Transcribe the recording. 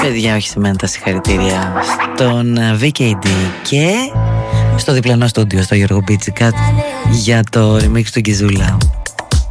Παιδιά, όχι σημαίνει τα συγχαρητήρια στον VKD και στο διπλανό στούντιο, στο Γιώργο Μπίτσικα, για το remix του Γκιζούλα.